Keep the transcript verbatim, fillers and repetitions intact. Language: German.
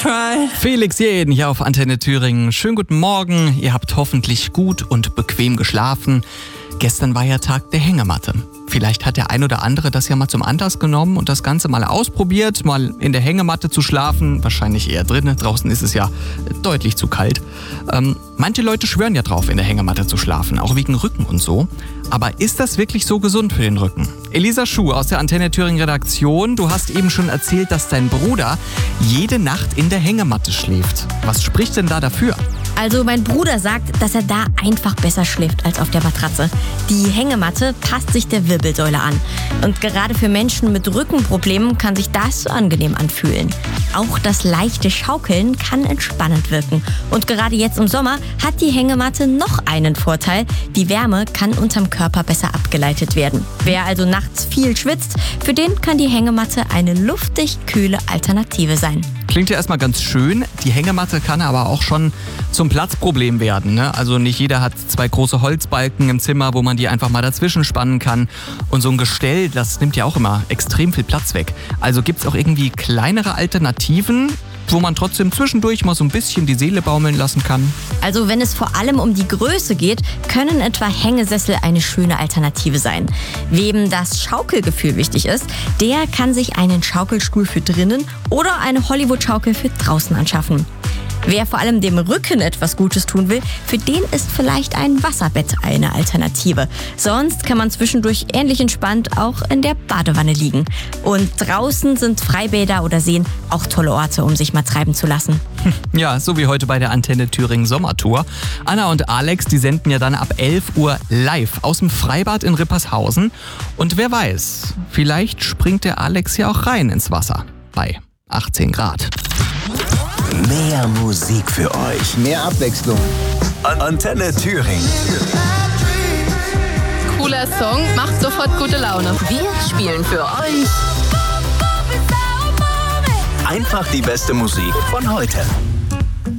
Felix Jähn hier auf Antenne Thüringen. Schönen guten Morgen. Ihr habt hoffentlich gut und bequem geschlafen. Gestern war ja Tag der Hängematte. Vielleicht hat der ein oder andere das ja mal zum Anlass genommen und das Ganze mal ausprobiert, mal in der Hängematte zu schlafen. Wahrscheinlich eher drinnen. Draußen ist es ja deutlich zu kalt. Ähm, manche Leute schwören ja drauf, in der Hängematte zu schlafen, auch wegen Rücken und so. Aber ist das wirklich so gesund für den Rücken? Elisa Schuh aus der Antenne Thüringen Redaktion. Du hast eben schon erzählt, dass dein Bruder jede Nacht in der Hängematte schläft. Was spricht denn da dafür? Also mein Bruder sagt, dass er da einfach besser schläft als auf der Matratze. Die Hängematte passt sich der Wirbelsäule an. Und gerade für Menschen mit Rückenproblemen kann sich das so angenehm anfühlen. Auch das leichte Schaukeln kann entspannend wirken. Und gerade jetzt im Sommer hat die Hängematte noch einen Vorteil. Die Wärme kann unterm Körper besser abgeleitet werden. Wer also nachts viel schwitzt, für den kann die Hängematte eine luftig kühle Alternative sein. Klingt ja erstmal ganz schön. Die Hängematte kann aber auch schon zum Platzproblem werden, ne? Also nicht jeder hat zwei große Holzbalken im Zimmer, wo man die einfach mal dazwischen spannen kann. Und so ein Gestell, das nimmt ja auch immer extrem viel Platz weg. Also gibt es auch irgendwie kleinere Alternativen, wo man trotzdem zwischendurch mal so ein bisschen die Seele baumeln lassen kann? Also wenn es vor allem um die Größe geht, können etwa Hängesessel eine schöne Alternative sein. Wem das Schaukelgefühl wichtig ist, der kann sich einen Schaukelstuhl für drinnen oder eine Hollywood-Schaukel für draußen anschaffen. Wer vor allem dem Rücken etwas Gutes tun will, für den ist vielleicht ein Wasserbett eine Alternative. Sonst kann man zwischendurch ähnlich entspannt auch in der Badewanne liegen. Und draußen sind Freibäder oder Seen auch tolle Orte, um sich mal treiben zu lassen. Ja, so wie heute bei der Antenne Thüringen Sommertour. Anna und Alex, die senden ja dann ab elf Uhr live aus dem Freibad in Rippershausen. Und wer weiß, vielleicht springt der Alex ja auch rein ins Wasser bei achtzehn Grad. Mehr Musik für euch. Mehr Abwechslung. Antenne Thüringen. Cooler Song, macht sofort gute Laune. Wir spielen für euch Einfach die beste Musik von heute.